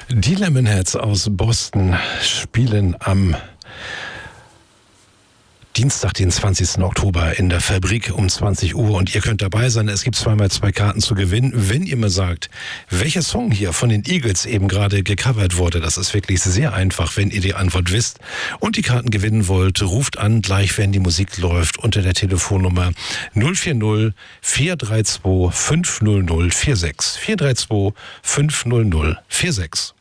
Die Lemonheads aus Boston spielen am Dienstag, den 20. Oktober in der Fabrik um 20 Uhr und ihr könnt dabei sein. Es gibt 2x2 Karten zu gewinnen. Wenn ihr mir sagt, welcher Song hier von den Eagles eben gerade gecovert wurde, das ist wirklich sehr einfach, wenn ihr die Antwort wisst und die Karten gewinnen wollt, ruft an, gleich wenn die Musik läuft, unter der Telefonnummer 040 432 50046. 432 50046.